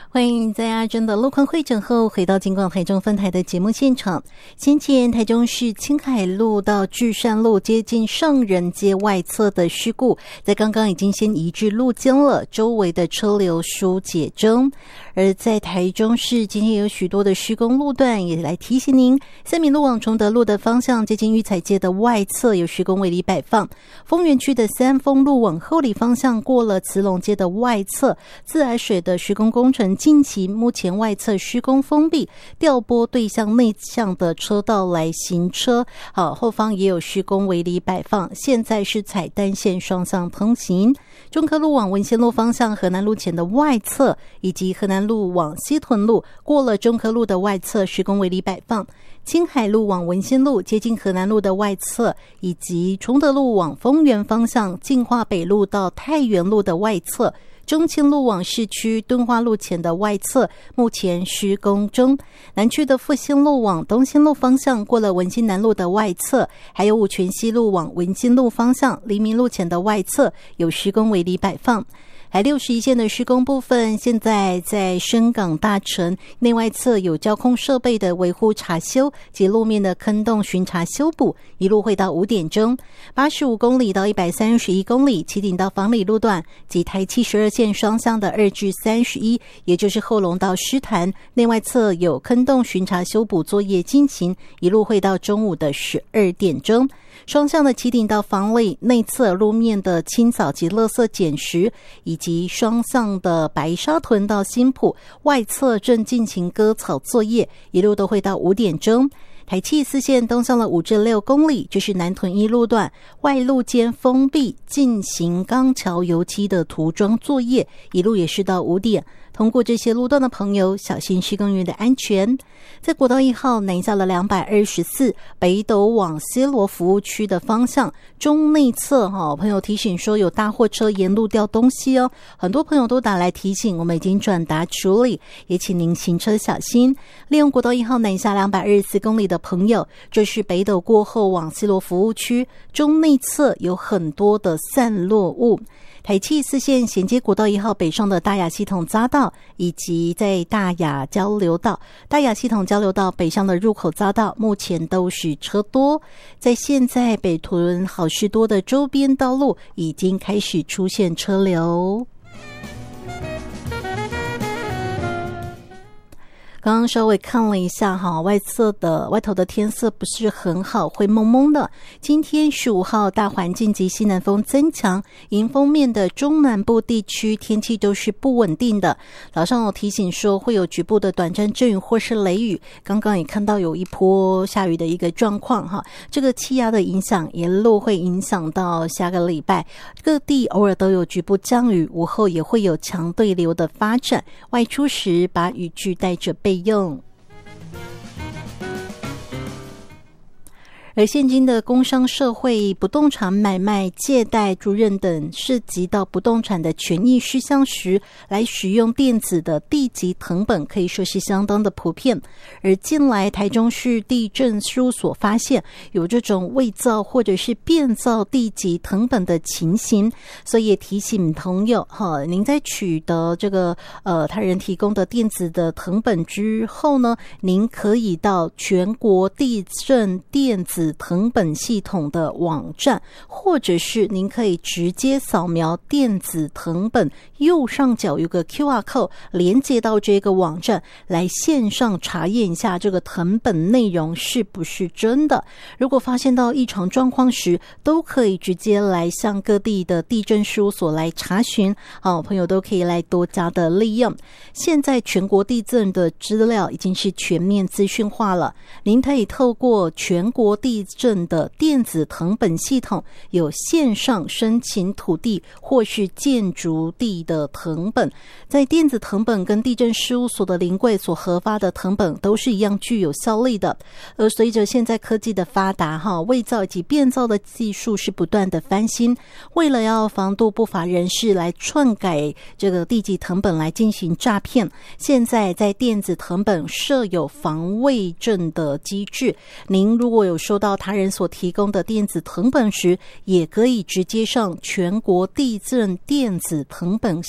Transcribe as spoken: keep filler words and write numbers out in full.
欢迎在阿珍的路况会诊后回到金广台中分台的节目现场。先前台中市青海路到巨山路接近上人街外侧的事故，在刚刚已经先移至路肩了，周围的车流疏解中。而在台中市今天有许多的施工路段，也来提醒您，三民路往崇德路的方向接近育彩街的外侧有施工围篱摆放，丰原区的三丰路往后里方向过了慈龙街的外侧自来水的施工工程近期目前外侧施工封闭，调拨对向内向的车道来行车。好，后方也有施工围篱摆放，现在是采单线双向通行。中科路往文仙路方向河南路前的外侧，以及河南路往西屯路过了中科路的外侧施工围篱摆放。青海路往文仙路接近河南路的外侧，以及崇德路往丰原方向进化北路到太原路的外侧，中清路往市区敦化路前的外侧目前施工中。南区的复兴路往东兴路方向过了文心南路的外侧，还有五权西路往文心路方向黎明路前的外侧有施工围篱摆放。还六十一线的施工部分，现在在深港大城内外侧有交通设备的维护查修及路面的坑洞巡查修补，一路会到五点钟。八十五公里到一百三十一公里起顶到房里路段及台七十二线双向的二至三十一，也就是后龙到狮潭内外侧有坑洞巡查修补作业进行，一路会到中午的十二点钟。双向的起顶到房里内侧路面的清扫及垃圾捡拾，以及双向的白沙屯到新埔外侧正进行割草作业，一路都会到五点钟。台七四线东向了五至六公里，就是南屯一路段外路间封闭进行钢桥油漆的涂装作业，一路也是到五点。通过这些路段的朋友，小心施工员的安全。在国道一号南下了两百二十四北斗往西螺服务区的方向中内侧，哈，朋友提醒说有大货车沿路掉东西哦，很多朋友都打来提醒，我们已经转达处理，也请您行车小心。利用国道一号南下两百二十四公里的朋友，这是北斗过后往西螺服务区中内侧有很多的散落物。台七四线衔接国道一号北上的大雅系统匝道，以及在大雅交流道、大雅系统交流道北上的入口匝道，目前都是车多。在现在北屯好事多的周边道路已经开始出现车流。刚刚稍微看了一下哈，外侧的外头的天色不是很好，会蒙蒙的。今天十五号大环境及西南风增强，迎风面的中南部地区天气都是不稳定的。早上有提醒说会有局部的短暂阵雨或是雷雨，刚刚也看到有一波下雨的一个状况哈。这个气压的影响沿路会影响到下个礼拜，各地偶尔都有局部降雨，午后也会有强对流的发展，外出时把雨具带着备用。而现今的工商社会不动产买卖、借贷、租赁等涉及到不动产的权益事项时，来使用电子的地籍誊本可以说是相当的普遍。而近来台中市地政事务所发现有这种伪造或者是变造地籍誊本的情形，所以也提醒朋友哈，您在取得这个呃他人提供的电子的誊本之后呢，您可以到全国地政电子誊本系统的网站，或者是您可以直接扫描电子誊本右上角有个 Q R code 连接到这个网站，来线上查验一下这个誊本内容是不是真的。如果发现到异常状况时，都可以直接来向各地的地政事务所来查询，好，朋友都可以来多加的利用。现在全国地政的资料已经是全面资讯化了，您可以透过全国地地政的电子誊本系统，有线上申请土地或是建筑地的誊本，在电子誊本跟地政事务所的临柜所核发的誊本都是一样具有效力的。而随着现在科技的发达哈，伪造以及变造的技术是不断的翻新，为了要防杜不法人士来篡改这个地籍誊本来进行诈骗，现在在电子誊本设有防伪证的机制，您如果有收到他人所提供的电子誊本时，也可以直接上全国地政电子誊本